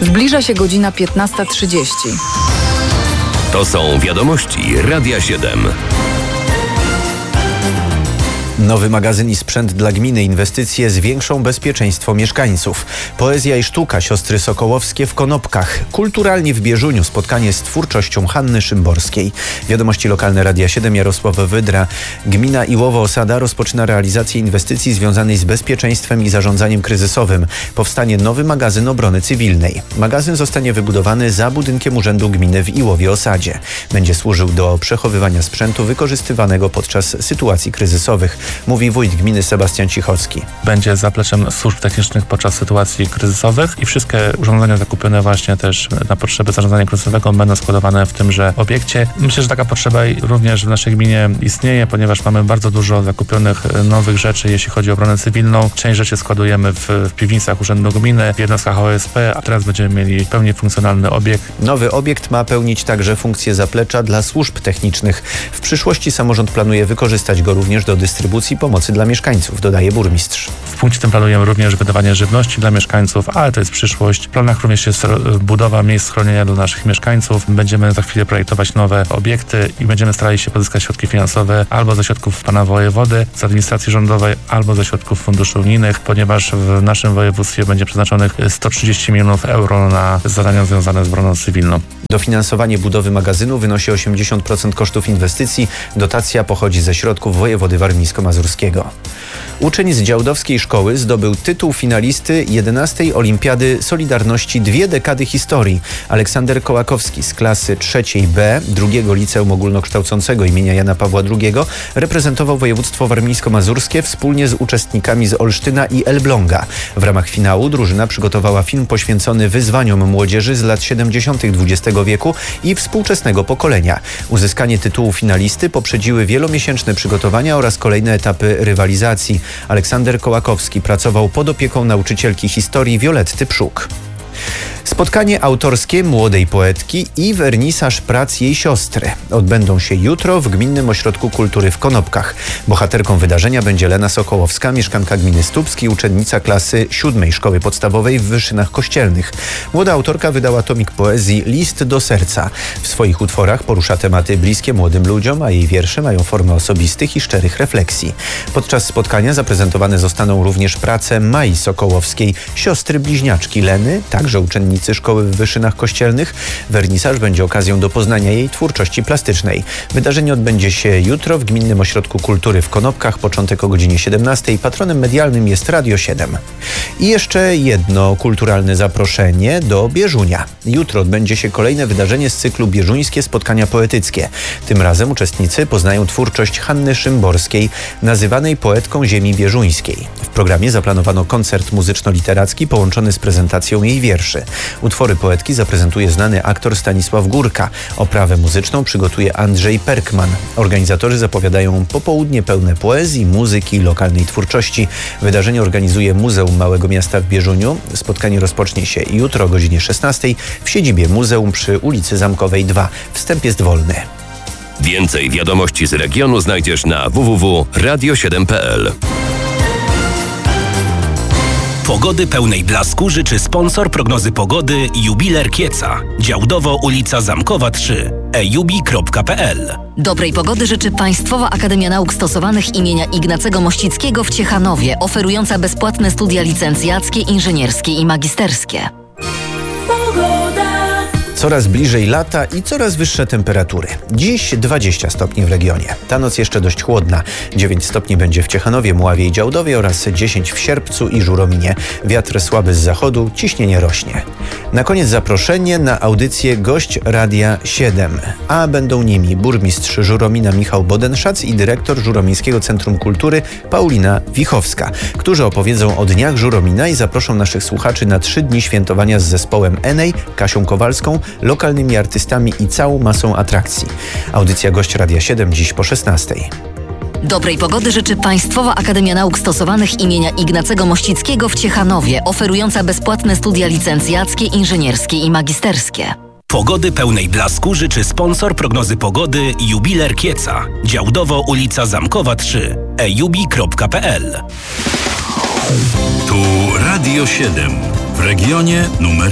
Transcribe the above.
Zbliża się godzina 15:30. To są wiadomości Radia 7. Nowy magazyn i sprzęt dla gminy. Inwestycje zwiększą bezpieczeństwo mieszkańców. Poezja i sztuka. Siostry Sokołowskie w Konopkach. Kulturalnie w Bieżuniu. Spotkanie z twórczością Hanny Szymborskiej. Wiadomości lokalne Radia 7. Jarosław Wydra. Gmina Iłowo-Osada rozpoczyna realizację inwestycji związanej z bezpieczeństwem i zarządzaniem kryzysowym. Powstanie nowy magazyn obrony cywilnej. Magazyn zostanie wybudowany za budynkiem Urzędu Gminy w Iłowie-Osadzie. Będzie służył do przechowywania sprzętu wykorzystywanego podczas sytuacji kryzysowych, mówi wójt gminy Sebastian Cichocki. Będzie zapleczem służb technicznych podczas sytuacji kryzysowych i wszystkie urządzenia zakupione właśnie też na potrzeby zarządzania kryzysowego będą składowane w tymże obiekcie. Myślę, że taka potrzeba również w naszej gminie istnieje, ponieważ mamy bardzo dużo zakupionych nowych rzeczy, jeśli chodzi o obronę cywilną. Część rzeczy składujemy w piwnicach Urzędu Gminy, w jednostkach OSP, a teraz będziemy mieli w pełni funkcjonalny obiekt. Nowy obiekt ma pełnić także funkcję zaplecza dla służb technicznych. W przyszłości samorząd planuje wykorzystać go również do dystrybucji pomocy dla mieszkańców, dodaje burmistrz. W punkcie tym planujemy również wydawanie żywności dla mieszkańców, ale to jest przyszłość. W planach również jest budowa miejsc schronienia dla naszych mieszkańców. Będziemy za chwilę projektować nowe obiekty i będziemy starali się pozyskać środki finansowe albo ze środków pana wojewody, z administracji rządowej, albo ze środków funduszy unijnych, ponieważ w naszym województwie będzie przeznaczonych 130 milionów euro na zadania związane z obroną cywilną. Dofinansowanie budowy magazynu wynosi 80% kosztów inwestycji. Dotacja pochodzi ze środków wojewody warmińsko-mazurskiego. Uczeń z Działdowskiej Szkoły zdobył tytuł finalisty 11. Olimpiady Solidarności 2 dekady historii. Aleksander Kołakowski z klasy 3 B II Liceum Ogólnokształcącego imienia Jana Pawła II reprezentował województwo warmińsko-mazurskie wspólnie z uczestnikami z Olsztyna i Elbląga. W ramach finału drużyna przygotowała film poświęcony wyzwaniom młodzieży z lat 70. XX wieku i współczesnego pokolenia. Uzyskanie tytułu finalisty poprzedziły wielomiesięczne przygotowania oraz kolejne etapy rywalizacji. Aleksander Kołakowski pracował pod opieką nauczycielki historii Violetty Przuk. Spotkanie autorskie młodej poetki i wernisaż prac jej siostry odbędą się jutro w Gminnym Ośrodku Kultury w Konopkach. Bohaterką wydarzenia będzie Lena Sokołowska, mieszkanka gminy Stupski, uczennica klasy 7 Szkoły Podstawowej w Wyszynach Kościelnych. Młoda autorka wydała tomik poezji List do serca. W swoich utworach porusza tematy bliskie młodym ludziom, a jej wiersze mają formę osobistych i szczerych refleksji. Podczas spotkania zaprezentowane zostaną również prace Mai Sokołowskiej, siostry bliźniaczki Leny, także uczennicy Szkoły w Wyszynach Kościelnych. Wernisaż będzie okazją do poznania jej twórczości plastycznej. Wydarzenie odbędzie się jutro w Gminnym Ośrodku Kultury w Konopkach, początek o godzinie 17. Patronem medialnym jest Radio 7. I jeszcze jedno kulturalne zaproszenie do Bieżunia. Jutro odbędzie się kolejne wydarzenie z cyklu Bieżuńskie Spotkania Poetyckie. Tym razem uczestnicy poznają twórczość Hanny Szymborskiej, nazywanej poetką ziemi bieżuńskiej. W programie zaplanowano koncert muzyczno-literacki połączony z prezentacją jej wierszy. Utwory poetki zaprezentuje znany aktor Stanisław Górka. Oprawę muzyczną przygotuje Andrzej Perkman. Organizatorzy zapowiadają popołudnie pełne poezji, muzyki i lokalnej twórczości. Wydarzenie organizuje Muzeum Małego Miasta w Bieżuniu. Spotkanie rozpocznie się jutro o godzinie 16 w siedzibie muzeum przy ulicy Zamkowej 2. Wstęp jest wolny. Więcej wiadomości z regionu znajdziesz na www.radio7.pl. Pogody pełnej blasku życzy sponsor prognozy pogody Jubiler Kieca. Działdowo ulica Zamkowa 3. ejubi.pl. Dobrej pogody życzy Państwowa Akademia Nauk Stosowanych imienia Ignacego Mościckiego w Ciechanowie, oferująca bezpłatne studia licencjackie, inżynierskie i magisterskie. Coraz bliżej lata i coraz wyższe temperatury. Dziś 20 stopni w regionie. Ta noc jeszcze dość chłodna. 9 stopni będzie w Ciechanowie, Mławie i Działdowie oraz 10 w Sierpcu i Żurominie. Wiatr słaby z zachodu, ciśnienie rośnie. Na koniec zaproszenie na audycję Gość Radia 7. A będą nimi burmistrz Żuromina Michał Bodenszac i dyrektor Żuromińskiego Centrum Kultury Paulina Wichowska, którzy opowiedzą o dniach Żuromina i zaproszą naszych słuchaczy na 3 dni świętowania z zespołem Enej, Kasią Kowalską, lokalnymi artystami i całą masą atrakcji. Audycja Gość Radia 7 dziś po 16. Dobrej pogody życzy Państwowa Akademia Nauk Stosowanych imienia Ignacego Mościckiego w Ciechanowie, oferująca bezpłatne studia licencjackie, inżynierskie i magisterskie. Pogody pełnej blasku życzy sponsor prognozy pogody Jubiler Kieca. Działdowo ulica Zamkowa 3. ejubi.pl. Tu Radio 7 w regionie numer